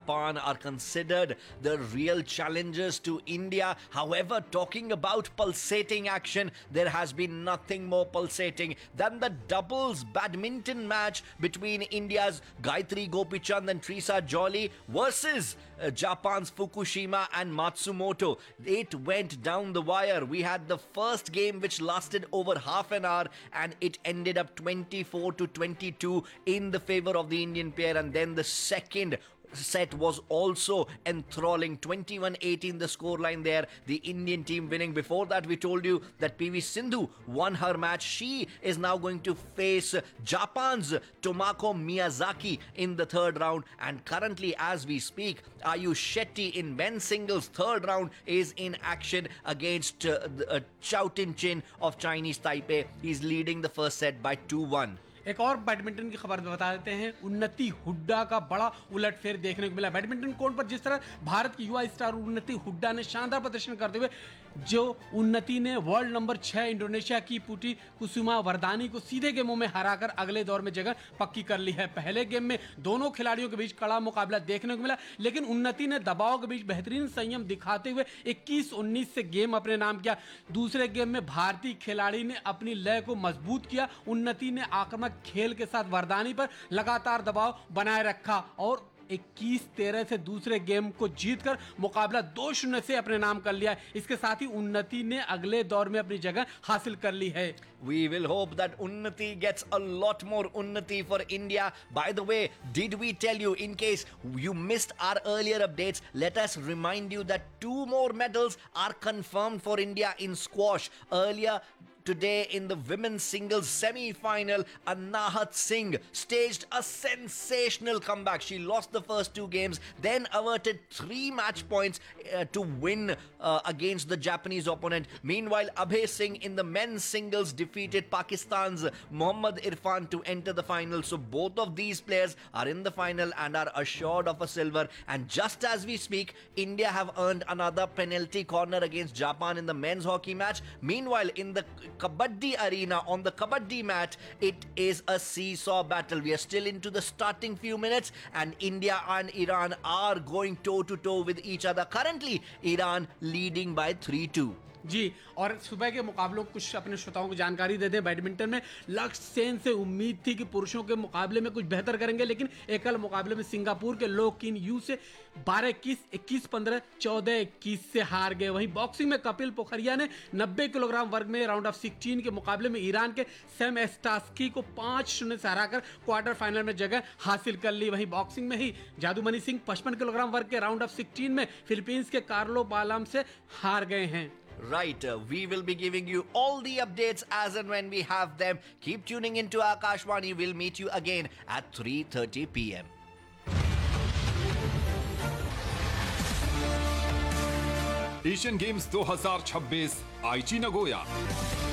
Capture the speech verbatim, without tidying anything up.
Japan are considered the real challengers to India. However, talking about pulsating action, there has been nothing more pulsating than the doubles badminton match between India's Gayatri Gopichand and Teresa Jolly versus uh, Japan's Fukushima and Matsumoto. It went down the wire. We had the first game which lasted over half an hour and it ended up twenty-four to twenty-two in the favor of the Indian pair, and then the second set was also enthralling. twenty-one eighteen the scoreline there, the Indian team winning. Before that, we told you that P V Sindhu won her match. She is now going to face Japan's Tomoko Miyazaki in the third round, and currently as we speak, Ayush Shetty in men's singles third round is in action against uh, uh, Chao Tin Chin of Chinese Taipei. He's leading the first set by two one. एक और badminton की खबर बता देते हैं। उन्नति हुड्डा का बड़ा उलटफेर देखने को मिला बैडमिंटन कोर्ट पर। जिस तरह भारत की युवा स्टार उन्नति हुड्डा ने शानदार प्रदर्शन करते हुए जो उन्नति ने वर्ल्ड नंबर छह इंडोनेशिया की पुटी कुसुमा वरदानी को सीधे गेमों में हराकर अगले दौर में जगह पक्की कर ली है। पहले गेम में दोनों खिलाड़ियों के बीच कड़ा मुकाबला देखने को मिला, लेकिन उन्नति ने दबाव के बीच बेहतरीन संयम दिखाते हुए इक्कीस उन्नीस से गेम अपने नाम किया। दूसरे गेम में भारतीय खिलाड़ी ने अपनी लय को मजबूत किया। उन्नति ने आक्रामक खेल के साथ वरदानी पर लगातार दबाव बनाए रखा और इक्कीस तेरह से दूसरे गेम को जीतकर मुकाबला दो शून्य से अपने नाम कर लिया। इसके साथ ही उन्नति ने अगले दौर में अपनी जगह हासिल कर ली है। We will hope that Unnati gets a lot more Unnati for India. By the way, did we tell you, in case you missed our earlier updates, let us remind you that two more medals are confirmed for India in squash. Earlier today in the women's singles semi-final, Anahat Singh staged a sensational comeback. She lost the first two games, then averted three match points uh, to win uh, against the Japanese opponent. Meanwhile, Abhay Singh in the men's singles defeated Pakistan's Mohammad Irfan to enter the final. So both of these players are in the final and are assured of a silver. And just as we speak, India have earned another penalty corner against Japan in the men's hockey match. Meanwhile, in the Kabaddi arena, on the Kabaddi mat, it is a seesaw battle. We are still into the starting few minutes and India and Iran are going toe to toe with each other. Currently, Iran leading by three two. जी, और सुबह के मुकाबलों को कुछ अपने श्रोताओं को जानकारी दे दें। बैडमिंटन में लक्ष्य सेन से उम्मीद थी कि पुरुषों के मुकाबले में कुछ बेहतर करेंगे, लेकिन एकल मुकाबले में सिंगापुर के लो किन यू से बारह इक्कीस, इक्कीस पंद्रह, चौदह इक्कीस से हार गए। वहीं बॉक्सिंग में कपिल पोखरिया ने नब्बे किलोग्राम वर्ग में राउंड ऑफ सिक्सटीन के मुकाबले में ईरान के सैम एस्टास्की को पांच शून्य से हराकर क्वार्टर फाइनल में जगह हासिल कर ली। वहीं बॉक्सिंग में ही जादूमणि सिंह पचपन किलोग्राम वर्ग के राउंड ऑफ सिक्सटीन में फिलीपींस के कार्लो बालाम से हार गए हैं। Right, uh, we will be giving you all the updates as and when we have them. Keep tuning into Akashvani. We'll meet you again at three thirty p m Asian games दो हज़ार छब्बीस आईची Nagoya.